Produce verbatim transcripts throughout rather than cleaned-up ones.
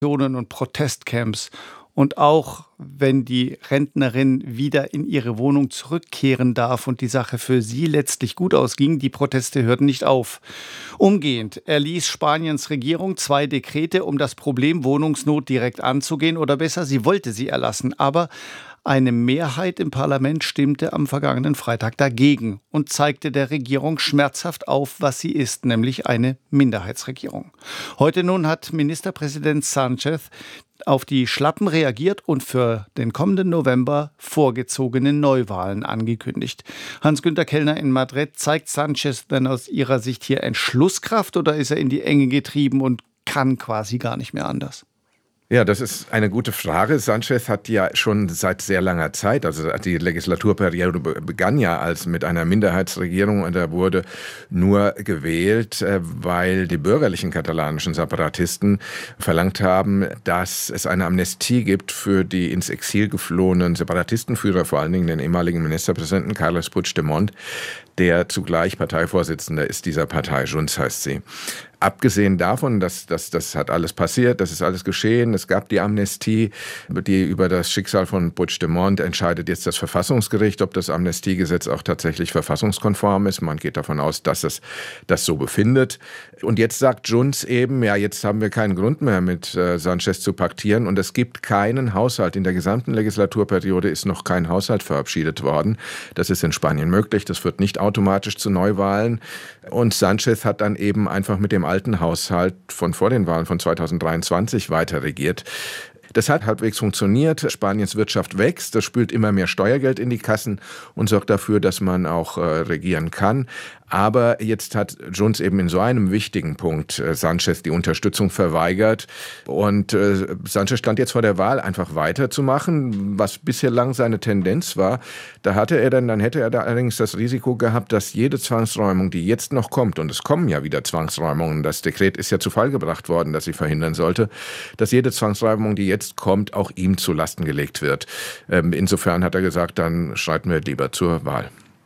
und Protestcamps. Und auch wenn die Rentnerin wieder in ihre Wohnung zurückkehren darf und die Sache für sie letztlich gut ausging, die Proteste hörten nicht auf. Umgehend erließ Spaniens Regierung zwei Dekrete, um das Problem Wohnungsnot direkt anzugehen. Oder besser, sie wollte sie erlassen. Aber eine Mehrheit im Parlament stimmte am vergangenen Freitag dagegen und zeigte der Regierung schmerzhaft auf, was sie ist, nämlich eine Minderheitsregierung. Heute nun hat Ministerpräsident Sánchez auf die Schlappen reagiert und für den kommenden November vorgezogene Neuwahlen angekündigt. Hans-Günter Kellner in Madrid, zeigt Sánchez denn aus Ihrer Sicht hier Entschlusskraft oder ist er in die Enge getrieben und kann quasi gar nicht mehr anders? Ja, das ist eine gute Frage. Sánchez hat ja schon seit sehr langer Zeit, also die Legislaturperiode begann ja als mit einer Minderheitsregierung und er wurde nur gewählt, weil die bürgerlichen katalanischen Separatisten verlangt haben, dass es eine Amnestie gibt für die ins Exil geflohenen Separatistenführer, vor allen Dingen den ehemaligen Ministerpräsidenten Carles Puigdemont, der zugleich Parteivorsitzender ist dieser Partei, Junts heißt sie. Abgesehen davon, dass das das hat alles passiert, das ist alles geschehen, es gab die Amnestie, die über das Schicksal von Puigdemont entscheidet jetzt das Verfassungsgericht, ob das Amnestiegesetz auch tatsächlich verfassungskonform ist. Man geht davon aus, dass es das so befindet. Und jetzt sagt Junts eben, ja, jetzt haben wir keinen Grund mehr mit äh, Sánchez zu paktieren und es gibt keinen Haushalt. In der gesamten Legislaturperiode ist noch kein Haushalt verabschiedet worden. Das ist in Spanien möglich, das führt nicht automatisch zu Neuwahlen. Und Sánchez hat dann eben einfach mit dem alten Haushalt von vor den Wahlen von zweitausenddreiundzwanzig weiter regiert. Das hat halbwegs funktioniert. Spaniens Wirtschaft wächst, das spült immer mehr Steuergeld in die Kassen und sorgt dafür, dass man auch äh, regieren kann. Aber jetzt hat Junts eben in so einem wichtigen Punkt äh, Sánchez die Unterstützung verweigert. Und äh, Sánchez stand jetzt vor der Wahl, einfach weiterzumachen, was bisher lang seine Tendenz war. Da hatte er dann, dann hätte er da allerdings das Risiko gehabt, dass jede Zwangsräumung, die jetzt noch kommt, und es kommen ja wieder Zwangsräumungen, das Dekret ist ja zu Fall gebracht worden, dass sie verhindern sollte, dass jede Zwangsräumung, die jetzt kommt, auch ihm zu Lasten gelegt wird. Ähm, insofern hat er gesagt, dann schreiten wir lieber zur Wahl.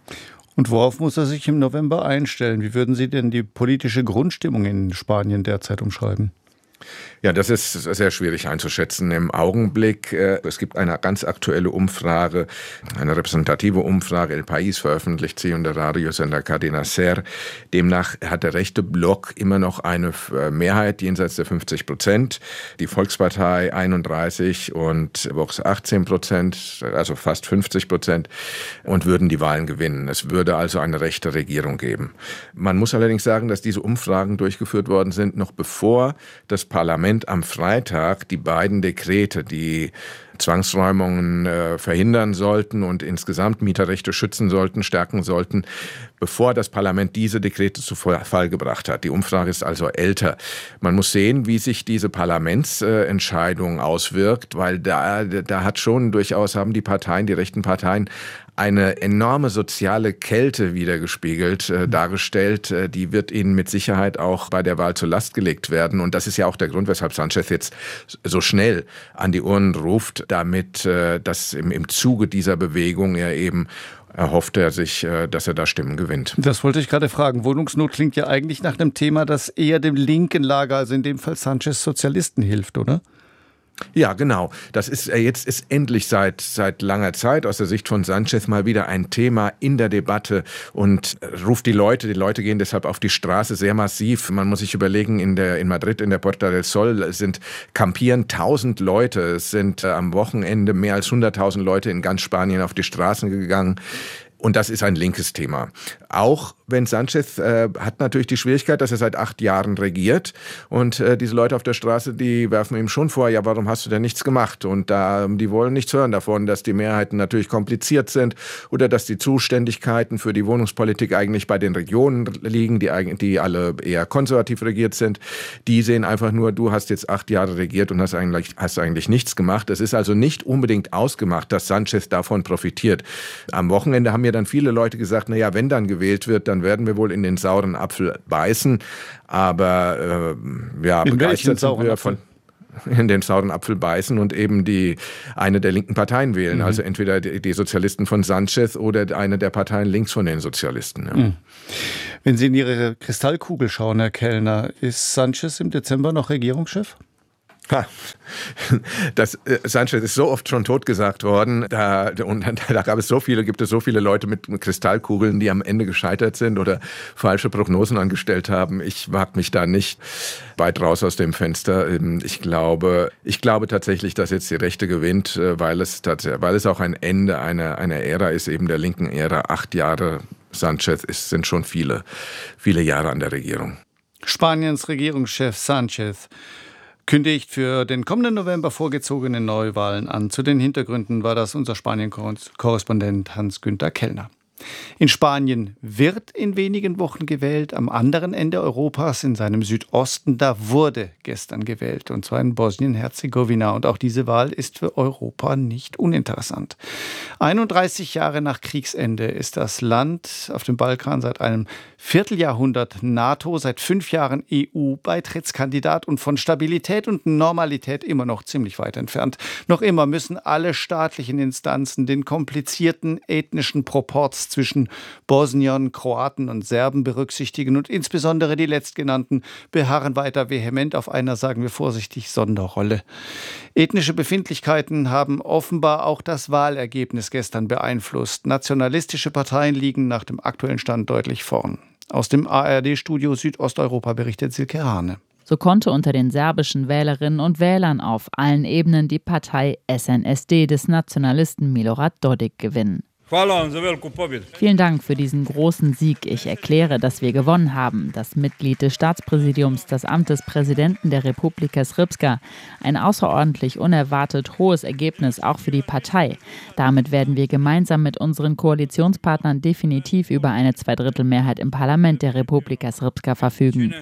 Und worauf muss er sich im November einstellen? Wie würden Sie denn die politische Grundstimmung in Spanien derzeit umschreiben? Ja, das ist sehr schwierig einzuschätzen im Augenblick. Es gibt eine ganz aktuelle Umfrage, eine repräsentative Umfrage, El País veröffentlicht sie und der Radiosender Cadena SER. Demnach hat der rechte Block immer noch eine Mehrheit jenseits der fünfzig Prozent, die Volkspartei einunddreißig und Vox achtzehn Prozent, also fast fünfzig Prozent, und würden die Wahlen gewinnen. Es würde also eine rechte Regierung geben. Man muss allerdings sagen, dass diese Umfragen durchgeführt worden sind, noch bevor das Parlament am Freitag die beiden Dekrete, die Zwangsräumungen äh, verhindern sollten und insgesamt Mieterrechte schützen sollten, stärken sollten, bevor das Parlament diese Dekrete zu Fall gebracht hat. Die Umfrage ist also älter. Man muss sehen, wie sich diese Parlamentsentscheidung äh, auswirkt, weil da, da hat schon durchaus, haben die Parteien, die rechten Parteien, eine enorme soziale Kälte wiedergespiegelt, äh, dargestellt. Äh, die wird ihnen mit Sicherheit auch bei der Wahl zur Last gelegt werden. Und das ist ja auch der Grund, weshalb Sánchez jetzt so schnell an die Urnen ruft, damit äh, dass im, im Zuge dieser Bewegung er eben erhofft er sich, äh, dass er da Stimmen gewinnt. Das wollte ich gerade fragen. Wohnungsnot klingt ja eigentlich nach einem Thema, das eher dem linken Lager, also in dem Fall Sánchez Sozialisten hilft, oder? Ja, genau. Das ist jetzt ist endlich seit seit langer Zeit aus der Sicht von Sánchez mal wieder ein Thema in der Debatte und ruft die Leute. Die Leute gehen deshalb auf die Straße sehr massiv. Man muss sich überlegen, in der in Madrid in der Puerta del Sol sind campieren tausend Leute. Es sind äh, am Wochenende mehr als hunderttausend Leute in ganz Spanien auf die Straßen gegangen. Und das ist ein linkes Thema. Auch wenn Sánchez äh, hat natürlich die Schwierigkeit, dass er seit acht Jahren regiert. Und äh, diese Leute auf der Straße, die werfen ihm schon vor, ja, warum hast du denn nichts gemacht? Und da, die wollen nichts hören davon, dass die Mehrheiten natürlich kompliziert sind oder dass die Zuständigkeiten für die Wohnungspolitik eigentlich bei den Regionen liegen, die, die alle eher konservativ regiert sind. Die sehen einfach nur, du hast jetzt acht Jahre regiert und hast eigentlich, hast eigentlich nichts gemacht. Es ist also nicht unbedingt ausgemacht, dass Sánchez davon profitiert. Am Wochenende haben mir dann viele Leute gesagt, na ja, wenn dann gewählt wird, dann werden wir wohl in den sauren Apfel beißen. Aber äh, ja, in begeistert sind wir Apfel? von in den sauren Apfel beißen und eben die eine der linken Parteien wählen. Mhm. Also entweder die, die Sozialisten von Sánchez oder eine der Parteien links von den Sozialisten. Ja. Mhm. Wenn Sie in Ihre Kristallkugel schauen, Herr Kellner, ist Sánchez im Dezember noch Regierungschef? Ha, das, äh, Sanchez ist so oft schon totgesagt worden, da, und da gab es so viele, gibt es so viele Leute mit Kristallkugeln, die am Ende gescheitert sind oder falsche Prognosen angestellt haben. Ich wag mich da nicht weit raus aus dem Fenster. Ich glaube, ich glaube tatsächlich, dass jetzt die Rechte gewinnt, weil es, weil es auch ein Ende einer, einer Ära ist, eben der linken Ära. Acht Jahre Sanchez ist, sind schon viele, viele Jahre an der Regierung. Spaniens Regierungschef Sanchez kündigt für den kommenden November vorgezogene Neuwahlen an. Zu den Hintergründen war das unser Spanien-Korrespondent Hans-Günther Kellner. In Spanien wird in wenigen Wochen gewählt, am anderen Ende Europas, in seinem Südosten, da wurde gestern gewählt, und zwar in Bosnien-Herzegowina. Und auch diese Wahl ist für Europa nicht uninteressant. einunddreißig Jahre nach Kriegsende ist das Land auf dem Balkan seit einem Vierteljahrhundert NATO, seit fünf Jahren E U-Beitrittskandidat und von Stabilität und Normalität immer noch ziemlich weit entfernt. Noch immer müssen alle staatlichen Instanzen den komplizierten ethnischen Proporz zwischen Bosniern, Kroaten und Serben berücksichtigen, und insbesondere die Letztgenannten beharren weiter vehement auf einer, sagen wir vorsichtig, Sonderrolle. Ethnische Befindlichkeiten haben offenbar auch das Wahlergebnis gestern beeinflusst. Nationalistische Parteien liegen nach dem aktuellen Stand deutlich vorn. Aus dem A R D-Studio Südosteuropa berichtet Silke Hane. So konnte unter den serbischen Wählerinnen und Wählern auf allen Ebenen die Partei S N S D des Nationalisten Milorad Dodik gewinnen. Vielen Dank für diesen großen Sieg. Ich erkläre, dass wir gewonnen haben. Das Mitglied des Staatspräsidiums, das Amt des Präsidenten der Republika Srpska. Ein außerordentlich unerwartet hohes Ergebnis auch für die Partei. Damit werden wir gemeinsam mit unseren Koalitionspartnern definitiv über eine Zweidrittelmehrheit im Parlament der Republika Srpska verfügen.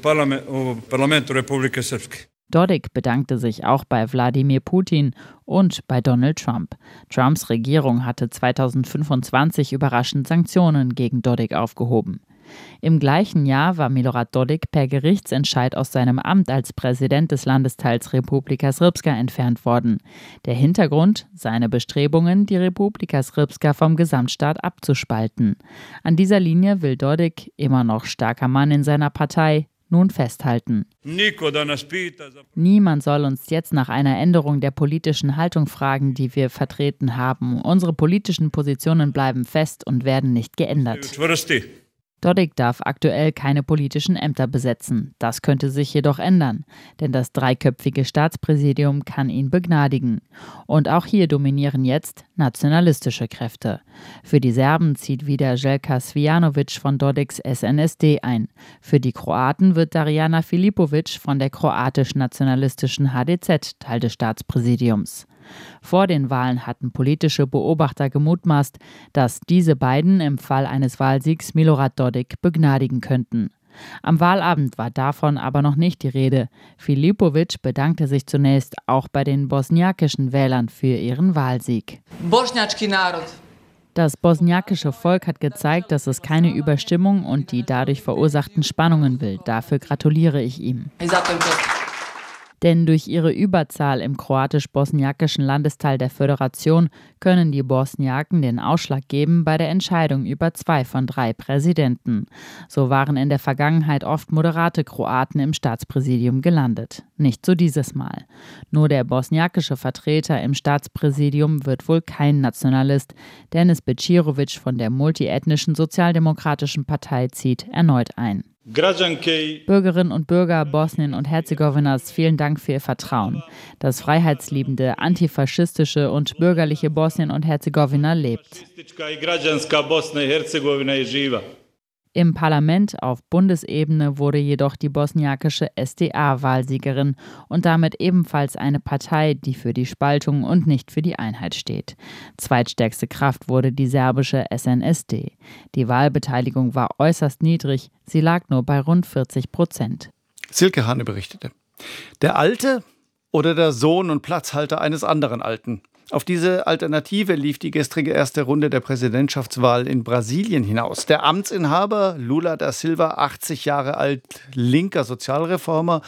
Dodik bedankte sich auch bei Wladimir Putin und bei Donald Trump. Trumps Regierung hatte zweitausendfünfundzwanzig überraschend Sanktionen gegen Dodik aufgehoben. Im gleichen Jahr war Milorad Dodik per Gerichtsentscheid aus seinem Amt als Präsident des Landesteils Republika Srpska entfernt worden. Der Hintergrund? Seine Bestrebungen, die Republika Srpska vom Gesamtstaat abzuspalten. An dieser Linie will Dodik, immer noch starker Mann in seiner Partei, nun festhalten. Niemand soll uns jetzt nach einer Änderung der politischen Haltung fragen, die wir vertreten haben. Unsere politischen Positionen bleiben fest und werden nicht geändert. Dodik darf aktuell keine politischen Ämter besetzen. Das könnte sich jedoch ändern, denn das dreiköpfige Staatspräsidium kann ihn begnadigen. Und auch hier dominieren jetzt nationalistische Kräfte. Für die Serben zieht wieder Željka Cvijanović von Dodiks S N S D ein. Für die Kroaten wird Darijana Filipović von der kroatisch-nationalistischen H D Z Teil des Staatspräsidiums. Vor den Wahlen hatten politische Beobachter gemutmaßt, dass diese beiden im Fall eines Wahlsiegs Milorad Dodik begnadigen könnten. Am Wahlabend war davon aber noch nicht die Rede. Filipović bedankte sich zunächst auch bei den bosniakischen Wählern für ihren Wahlsieg. Das bosniakische Volk hat gezeigt, dass es keine Überstimmung und die dadurch verursachten Spannungen will. Dafür gratuliere ich ihm. Denn durch ihre Überzahl im kroatisch-bosniakischen Landesteil der Föderation können die Bosniaken den Ausschlag geben bei der Entscheidung über zwei von drei Präsidenten. So waren in der Vergangenheit oft moderate Kroaten im Staatspräsidium gelandet. Nicht so dieses Mal. Nur der bosniakische Vertreter im Staatspräsidium wird wohl kein Nationalist. Denis Bećirović von der multiethnischen Sozialdemokratischen Partei zieht erneut ein. Bürgerinnen und Bürger Bosnien und Herzegowinas, vielen Dank für Ihr Vertrauen. Das freiheitsliebende, antifaschistische und bürgerliche Bosnien und Herzegowina lebt. Im Parlament auf Bundesebene wurde jedoch die bosniakische S D A Wahlsiegerin und damit ebenfalls eine Partei, die für die Spaltung und nicht für die Einheit steht. Zweitstärkste Kraft wurde die serbische S N S D. Die Wahlbeteiligung war äußerst niedrig, sie lag nur bei rund vierzig Prozent. Silke Hane berichtete. Der Alte oder der Sohn und Platzhalter eines anderen Alten? Auf diese Alternative lief die gestrige erste Runde der Präsidentschaftswahl in Brasilien hinaus. Der Amtsinhaber Lula da Silva, achtzig Jahre alt, linker Sozialreformer,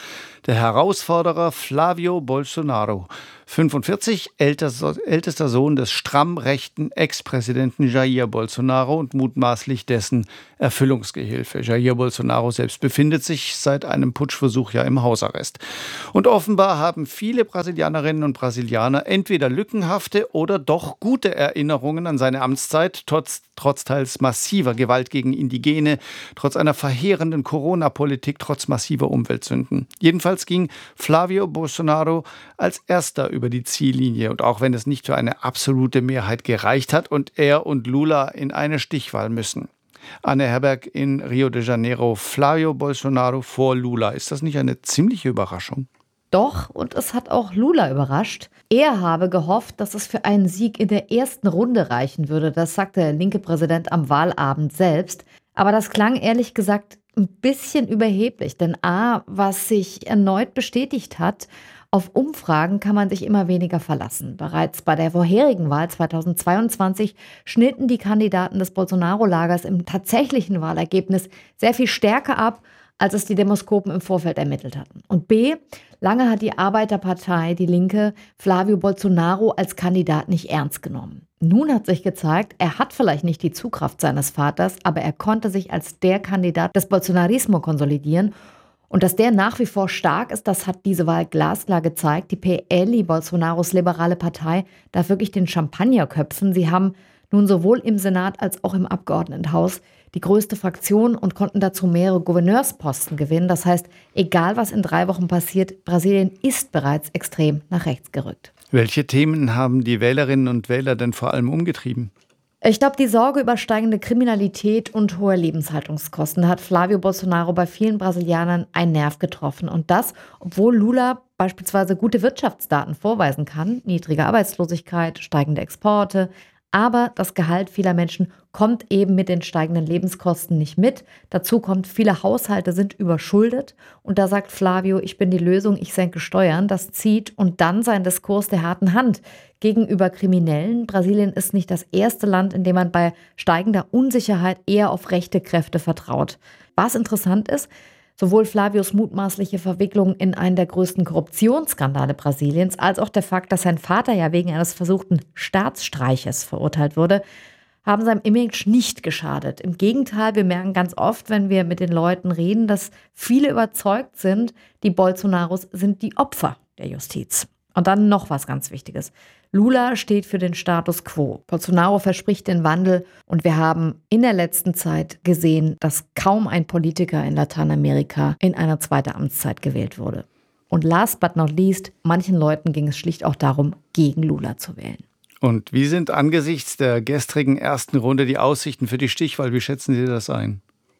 der Herausforderer Flávio Bolsonaro. fünfundvierzig, ältester Sohn des stramm rechten Ex-Präsidenten Jair Bolsonaro und mutmaßlich dessen Erfüllungsgehilfe. Jair Bolsonaro selbst befindet sich seit einem Putschversuch ja im Hausarrest. Und offenbar haben viele Brasilianerinnen und Brasilianer entweder lückenhafte oder doch gute Erinnerungen an seine Amtszeit, trotz, trotz teils massiver Gewalt gegen Indigene, trotz einer verheerenden Corona-Politik, trotz massiver Umweltsünden. Jedenfalls ging Flávio Bolsonaro als erster über die Ziellinie. Und auch wenn es nicht für eine absolute Mehrheit gereicht hat und er und Lula in eine Stichwahl müssen. Anne Herberg in Rio de Janeiro, Flávio Bolsonaro vor Lula. Ist das nicht eine ziemliche Überraschung? Doch, und es hat auch Lula überrascht. Er habe gehofft, dass es für einen Sieg in der ersten Runde reichen würde. Das sagte der linke Präsident am Wahlabend selbst. Aber das klang ehrlich gesagt ein bisschen überheblich. Denn A, was sich erneut bestätigt hat, auf Umfragen kann man sich immer weniger verlassen. Bereits bei der vorherigen Wahl zweitausendzweiundzwanzig schnitten die Kandidaten des Bolsonaro-Lagers im tatsächlichen Wahlergebnis sehr viel stärker ab, als es die Demoskopen im Vorfeld ermittelt hatten. Und B, lange hat die Arbeiterpartei, die Linke, Flávio Bolsonaro als Kandidat nicht ernst genommen. Nun hat sich gezeigt, er hat vielleicht nicht die Zugkraft seines Vaters, aber er konnte sich als der Kandidat des Bolsonarismo konsolidieren. Und dass der nach wie vor stark ist, das hat diese Wahl glasklar gezeigt. Die P L, Bolsonaros liberale Partei, darf wirklich den Champagner köpfen. Sie haben nun sowohl im Senat als auch im Abgeordnetenhaus die größte Fraktion und konnten dazu mehrere Gouverneursposten gewinnen. Das heißt, egal was in drei Wochen passiert, Brasilien ist bereits extrem nach rechts gerückt. Welche Themen haben die Wählerinnen und Wähler denn vor allem umgetrieben? Ich glaube, die Sorge über steigende Kriminalität und hohe Lebenshaltungskosten hat Flávio Bolsonaro bei vielen Brasilianern einen Nerv getroffen. Und das, obwohl Lula beispielsweise gute Wirtschaftsdaten vorweisen kann, niedrige Arbeitslosigkeit, steigende Exporte. Aber das Gehalt vieler Menschen kommt eben mit den steigenden Lebenskosten nicht mit. Dazu kommt, viele Haushalte sind überschuldet. Und da sagt Flávio, ich bin die Lösung, ich senke Steuern. Das zieht und dann sein Diskurs der harten Hand gegenüber Kriminellen. Brasilien ist nicht das erste Land, in dem man bei steigender Unsicherheit eher auf rechte Kräfte vertraut. Was interessant ist, sowohl Flavios mutmaßliche Verwicklung in einen der größten Korruptionsskandale Brasiliens, als auch der Fakt, dass sein Vater ja wegen eines versuchten Staatsstreiches verurteilt wurde, haben seinem Image nicht geschadet. Im Gegenteil, wir merken ganz oft, wenn wir mit den Leuten reden, dass viele überzeugt sind, die Bolsonaros sind die Opfer der Justiz. Und dann noch was ganz Wichtiges. Lula steht für den Status quo. Bolsonaro verspricht den Wandel. Und wir haben in der letzten Zeit gesehen, dass kaum ein Politiker in Lateinamerika in eine zweite Amtszeit gewählt wurde. Und last but not least, manchen Leuten ging es schlicht auch darum, gegen Lula zu wählen. Und wie sind angesichts der gestrigen ersten Runde die Aussichten für die Stichwahl? Wie schätzen Sie das ein?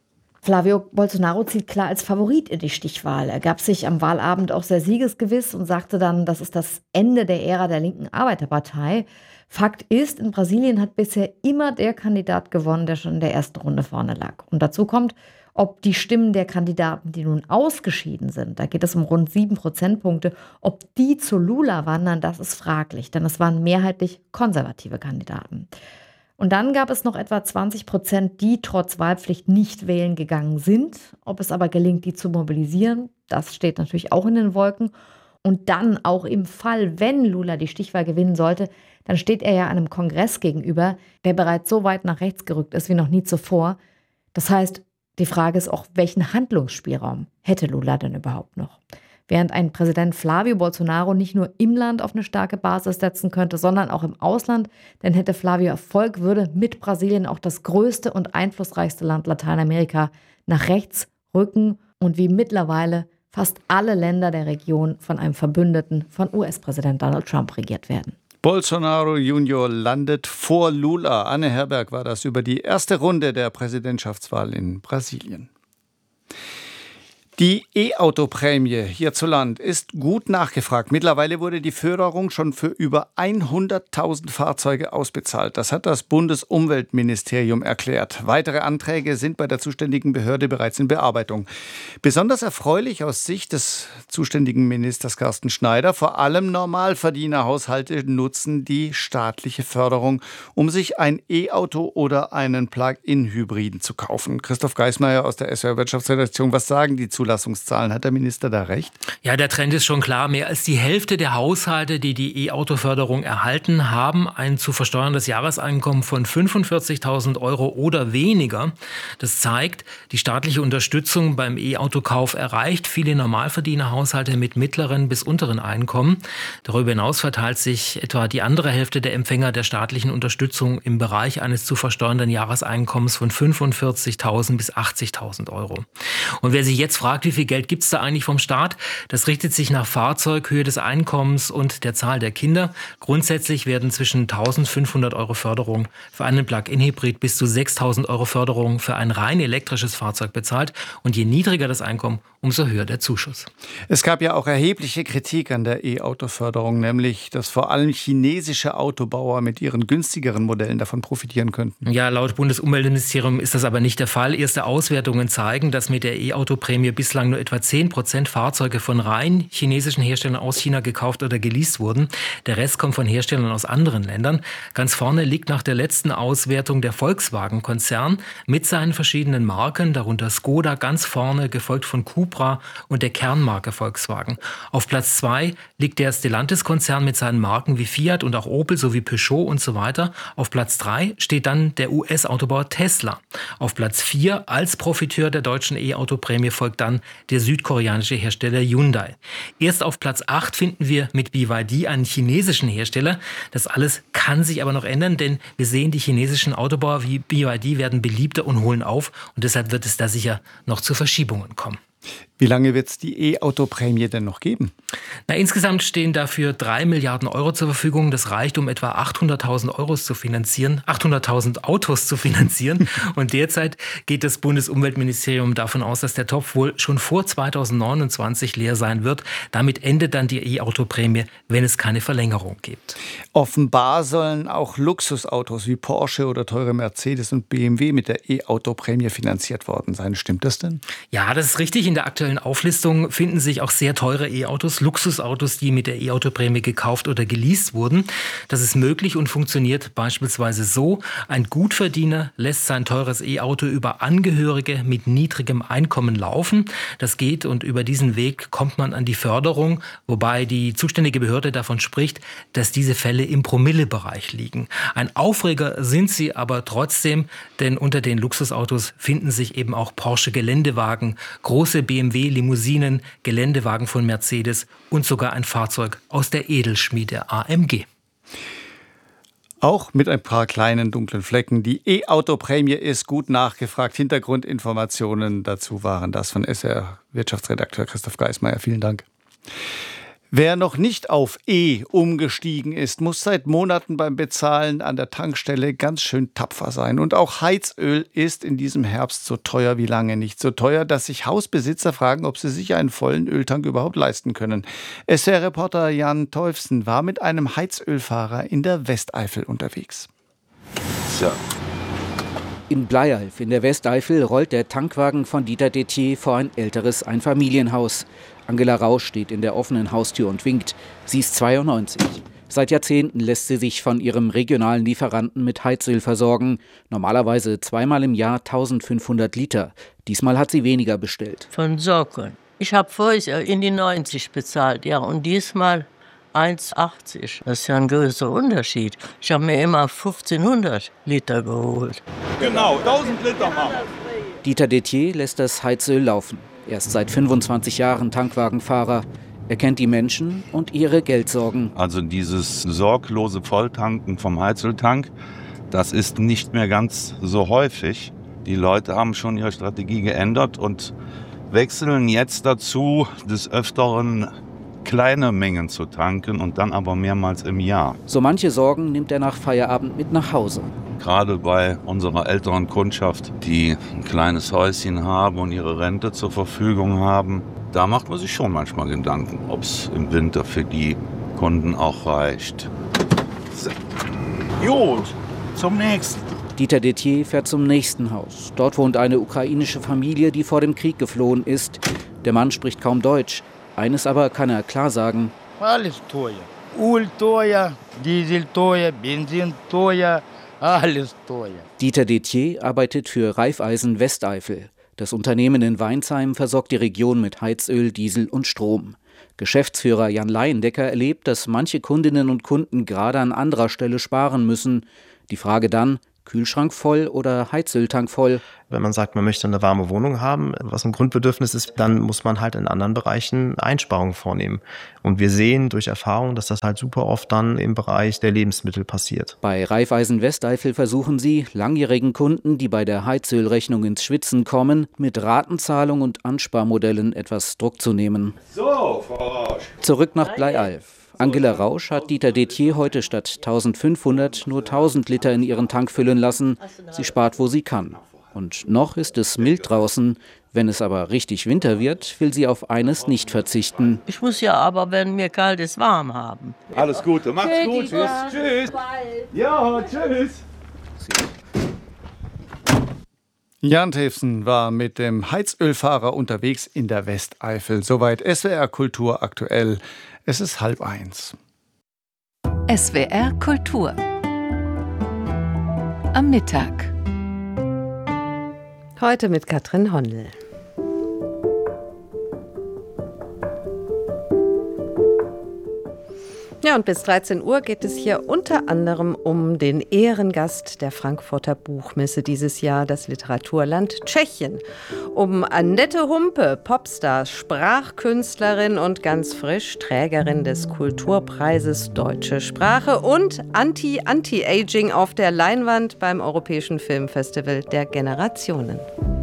Flávio Bolsonaro zieht klar als Favorit in die Stichwahl. Er gab sich am Wahlabend auch sehr siegesgewiss und sagte dann, das ist das Ende der Ära der linken Arbeiterpartei. Fakt ist, in Brasilien hat bisher immer der Kandidat gewonnen, der schon in der ersten Runde vorne lag. Und dazu kommt, ob die Stimmen der Kandidaten, die nun ausgeschieden sind, da geht es um rund sieben Prozentpunkte, ob die zu Lula wandern, das ist fraglich, denn es waren mehrheitlich konservative Kandidaten. Und dann gab es noch etwa zwanzig Prozent, die trotz Wahlpflicht nicht wählen gegangen sind. Ob es aber gelingt, die zu mobilisieren, das steht natürlich auch in den Wolken. Und dann auch im Fall, wenn Lula die Stichwahl gewinnen sollte, dann steht er ja einem Kongress gegenüber, der bereits so weit nach rechts gerückt ist wie noch nie zuvor. Das heißt, die Frage ist auch, welchen Handlungsspielraum hätte Lula denn überhaupt noch? Während ein Präsident Flávio Bolsonaro nicht nur im Land auf eine starke Basis setzen könnte, sondern auch im Ausland, denn hätte Flávio Erfolg, würde mit Brasilien auch das größte und einflussreichste Land Lateinamerika nach rechts rücken und wie mittlerweile fast alle Länder der Region von einem Verbündeten von U S-Präsident Donald Trump regiert werden. Bolsonaro Junior landet vor Lula. Anne Herberg war das über die erste Runde der Präsidentschaftswahl in Brasilien. Die E-Auto-Prämie hierzulande ist gut nachgefragt. Mittlerweile wurde die Förderung schon für über hunderttausend Fahrzeuge ausbezahlt. Das hat das Bundesumweltministerium erklärt. Weitere Anträge sind bei der zuständigen Behörde bereits in Bearbeitung. Besonders erfreulich aus Sicht des zuständigen Ministers Carsten Schneider: Vor allem Normalverdienerhaushalte nutzen die staatliche Förderung, um sich ein E-Auto oder einen Plug-in-Hybriden zu kaufen. Christoph Geismeier aus der S W R Wirtschaftsredaktion, was sagen die zu Zulassungszahlen. Hat der Minister da recht? Ja, der Trend ist schon klar. Mehr als die Hälfte der Haushalte, die die E-Auto-Förderung erhalten, haben ein zu versteuerndes Jahreseinkommen von fünfundvierzigtausend Euro oder weniger. Das zeigt, die staatliche Unterstützung beim E-Autokauf erreicht viele Normalverdienerhaushalte mit mittleren bis unteren Einkommen. Darüber hinaus verteilt sich etwa die andere Hälfte der Empfänger der staatlichen Unterstützung im Bereich eines zu versteuernden Jahreseinkommens von fünfundvierzigtausend bis achtzigtausend Euro. Und wer sich jetzt fragt, wie viel Geld gibt es da eigentlich vom Staat, das richtet sich nach Fahrzeug, Höhe des Einkommens und der Zahl der Kinder. Grundsätzlich werden zwischen eintausendfünfhundert Euro Förderung für einen Plug-in-Hybrid bis zu sechstausend Euro Förderung für ein rein elektrisches Fahrzeug bezahlt. Und je niedriger das Einkommen, umso höher der Zuschuss. Es gab ja auch erhebliche Kritik an der E-Auto-Förderung, nämlich, dass vor allem chinesische Autobauer mit ihren günstigeren Modellen davon profitieren könnten. Ja, laut Bundesumweltministerium ist das aber nicht der Fall. Erste Auswertungen zeigen, dass mit der E-Auto-Prämie bislang nur etwa zehn Prozent Fahrzeuge von rein chinesischen Herstellern aus China gekauft oder geleast wurden. Der Rest kommt von Herstellern aus anderen Ländern. Ganz vorne liegt nach der letzten Auswertung der Volkswagen-Konzern mit seinen verschiedenen Marken, darunter Skoda ganz vorne, gefolgt von Cupra und der Kernmarke Volkswagen. Auf Platz zwei liegt der Stellantis-Konzern mit seinen Marken wie Fiat und auch Opel sowie Peugeot und so weiter. Auf Platz drei steht dann der U S-Autobauer Tesla. Auf Platz vier als Profiteur der deutschen E-Auto-Prämie folgt dann der südkoreanische Hersteller Hyundai. Erst auf Platz acht finden wir mit B Y D einen chinesischen Hersteller. Das alles kann sich aber noch ändern, denn wir sehen, die chinesischen Autobauer wie B Y D werden beliebter und holen auf. Und deshalb wird es da sicher noch zu Verschiebungen kommen. Wie lange wird es die E-Auto-Prämie denn noch geben? Na, insgesamt stehen dafür drei Milliarden Euro zur Verfügung. Das reicht, um etwa achthunderttausend Euros zu finanzieren, achthunderttausend Autos zu finanzieren. Und derzeit geht das Bundesumweltministerium davon aus, dass der Topf wohl schon vor zweitausendneunundzwanzig leer sein wird. Damit endet dann die E-Auto-Prämie, wenn es keine Verlängerung gibt. Offenbar sollen auch Luxusautos wie Porsche oder teure Mercedes und B M W mit der E-Auto-Prämie finanziert worden sein. Stimmt das denn? Ja, das ist richtig. In der aktuellen Auflistung finden sich auch sehr teure E-Autos, Luxusautos, die mit der E-Auto-Prämie gekauft oder geleast wurden. Das ist möglich und funktioniert beispielsweise so: Ein Gutverdiener lässt sein teures E-Auto über Angehörige mit niedrigem Einkommen laufen. Das geht und über diesen Weg kommt man an die Förderung, wobei die zuständige Behörde davon spricht, dass diese Fälle im Promillebereich liegen. Ein Aufreger sind sie aber trotzdem, denn unter den Luxusautos finden sich eben auch Porsche-Geländewagen, große B M W-Limousinen, Geländewagen von Mercedes und sogar ein Fahrzeug aus der Edelschmiede A M G. Auch mit ein paar kleinen dunklen Flecken. Die E-Auto-Prämie ist gut nachgefragt. Hintergrundinformationen dazu waren das von S R Wirtschaftsredakteur Christoph Geismeier. Vielen Dank. Wer noch nicht auf E umgestiegen ist, muss seit Monaten beim Bezahlen an der Tankstelle ganz schön tapfer sein. Und auch Heizöl ist in diesem Herbst so teuer wie lange nicht. So teuer, dass sich Hausbesitzer fragen, ob sie sich einen vollen Öltank überhaupt leisten können. S R-Reporter Jan Teufsen war mit einem Heizölfahrer in der Westeifel unterwegs. So. In Bleierf in der Westeifel rollt der Tankwagen von Dieter Dettier vor ein älteres Einfamilienhaus. Angela Rausch steht in der offenen Haustür und winkt. Sie ist zweiundneunzig. Seit Jahrzehnten lässt sie sich von ihrem regionalen Lieferanten mit Heizöl versorgen. Normalerweise zweimal im Jahr eintausendfünfhundert Liter. Diesmal hat sie weniger bestellt. Von Sokol. Ich habe vorher in die neunzig bezahlt, ja, und diesmal eins achtzig. Das ist ja ein größerer Unterschied. Ich habe mir immer fünfzehnhundert Liter geholt. Genau, tausend Liter machen. Dieter Dettier lässt das Heizöl laufen. Er ist seit fünfundzwanzig Jahren Tankwagenfahrer. Er kennt die Menschen und ihre Geldsorgen. Also dieses sorglose Volltanken vom Heizöltank, das ist nicht mehr ganz so häufig. Die Leute haben schon ihre Strategie geändert und wechseln jetzt dazu, des Öfteren kleine Mengen zu tanken und dann aber mehrmals im Jahr. So manche Sorgen nimmt er nach Feierabend mit nach Hause. Gerade bei unserer älteren Kundschaft, die ein kleines Häuschen haben und ihre Rente zur Verfügung haben, da macht man sich schon manchmal Gedanken, ob es im Winter für die Kunden auch reicht. So. Gut, zum nächsten. Dieter Dettier fährt zum nächsten Haus. Dort wohnt eine ukrainische Familie, die vor dem Krieg geflohen ist. Der Mann spricht kaum Deutsch. Eines aber kann er klar sagen. Alles teuer. Öl teuer, Diesel teuer, Benzin teuer, alles teuer. Dieter Dettier arbeitet für Raiffeisen Westeifel. Das Unternehmen in Weinsheim versorgt die Region mit Heizöl, Diesel und Strom. Geschäftsführer Jan Leiendecker erlebt, dass manche Kundinnen und Kunden gerade an anderer Stelle sparen müssen. Die Frage dann, Kühlschrank voll oder Heizöltank voll? Wenn man sagt, man möchte eine warme Wohnung haben, was ein Grundbedürfnis ist, dann muss man halt in anderen Bereichen Einsparungen vornehmen. Und wir sehen durch Erfahrung, dass das halt super oft dann im Bereich der Lebensmittel passiert. Bei Raiffeisen Westeifel versuchen sie, langjährigen Kunden, die bei der Heizölrechnung ins Schwitzen kommen, mit Ratenzahlung und Ansparmodellen etwas Druck zu nehmen. So, Frau Rausch. Zurück nach Bleialf. Angela Rausch hat Dieter Dethier heute statt eintausendfünfhundert nur tausend Liter in ihren Tank füllen lassen. Sie spart, wo sie kann. Und noch ist es mild draußen. Wenn es aber richtig Winter wird, will sie auf eines nicht verzichten. Ich muss ja aber, wenn mir kalt ist, warm haben. Alles Gute, macht's gut. Tschüss. Tschüss. Ja, tschüss. Jan Tefsen war mit dem Heizölfahrer unterwegs in der Westeifel. Soweit S W R Kultur aktuell. Es ist halb eins. S W R Kultur am Mittag. Heute mit Katrin Hondel. Ja, und bis dreizehn Uhr geht es hier unter anderem um den Ehrengast der Frankfurter Buchmesse dieses Jahr, das Literaturland Tschechien. Um Annette Humpe, Popstar, Sprachkünstlerin und ganz frisch Trägerin des Kulturpreises Deutsche Sprache und Anti-Anti-Aging auf der Leinwand beim Europäischen Filmfestival der Generationen.